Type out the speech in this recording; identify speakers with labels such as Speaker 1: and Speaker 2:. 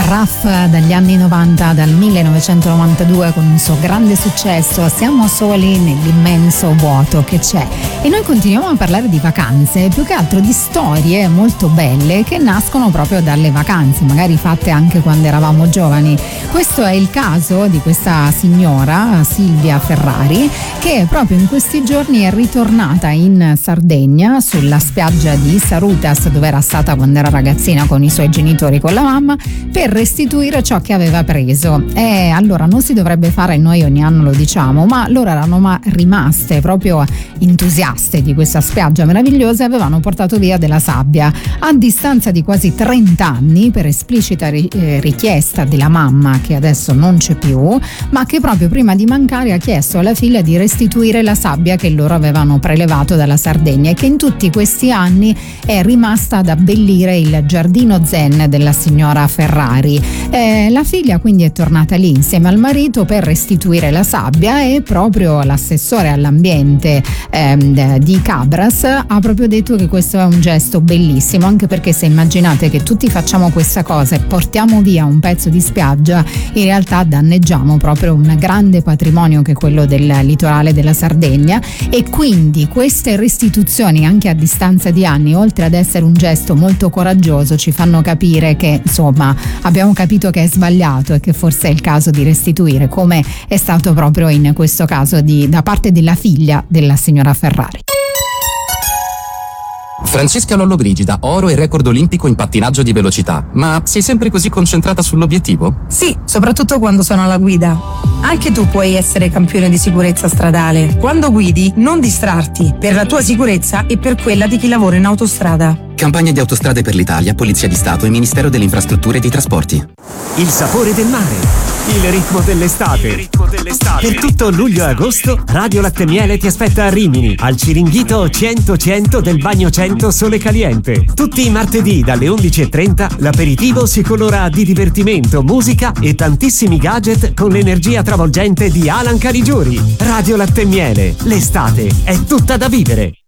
Speaker 1: Raf dagli anni 90, dal 1992, con un suo grande successo Siamo soli nell'immenso vuoto che c'è. E noi continuiamo a parlare di vacanze, più che altro di storie molto belle che nascono proprio dalle vacanze, magari fatte anche quando eravamo giovani. Questo è il caso di questa signora, Silvia Ferrari, che proprio in questi giorni è ritornata in Sardegna, sulla spiaggia di Sarutas, dove era stata quando era ragazzina con i suoi genitori, con la mamma, per restituire ciò che aveva preso. E allora non si dovrebbe fare, noi ogni anno lo diciamo, ma loro erano rimaste proprio entusiaste di questa spiaggia meravigliosa e avevano portato via della sabbia a distanza di quasi 30 anni, per esplicita richiesta della mamma, che adesso non c'è più, ma che proprio prima di mancare ha chiesto alla figlia di restituire la sabbia che loro avevano prelevato dalla Sardegna e che in tutti questi anni è rimasta ad abbellire il giardino zen della signora Ferrari. La figlia quindi è tornata lì insieme al marito per restituire la sabbia, e proprio l'assessore all'ambiente di Cabras ha proprio detto che questo è un gesto bellissimo, anche perché se immaginate che tutti facciamo questa cosa e portiamo via un pezzo di spiaggia, in realtà danneggiamo proprio un grande patrimonio che è quello del litorale della Sardegna. E quindi queste restituzioni, anche a distanza di anni, oltre ad essere un gesto molto coraggioso, ci fanno capire che insomma abbiamo capito che è sbagliato e che forse è il caso di restituire, come è stato proprio in questo caso da parte della figlia della signora Ferrari.
Speaker 2: Francesca Lollobrigida, oro e record olimpico in pattinaggio di velocità. Ma sei sempre così concentrata sull'obiettivo?
Speaker 3: Sì, soprattutto quando sono alla guida. Anche tu puoi essere campione di sicurezza stradale. Quando guidi, non distrarti, per la tua sicurezza e per quella di chi lavora in autostrada.
Speaker 2: Campagna di Autostrade per l'Italia, Polizia di Stato e Ministero delle Infrastrutture e dei Trasporti.
Speaker 4: Il sapore del mare. Il ritmo dell'estate. Per tutto luglio e agosto, Radio Latte Miele ti aspetta a Rimini, al Ciringhito 100 del Bagno 100 Sole Caliente. Tutti i martedì dalle 11:30 l'aperitivo si colora di divertimento, musica e tantissimi gadget con l'energia travolgente di Alan Caligiuri. Radio Latte Miele, l'estate è tutta da vivere.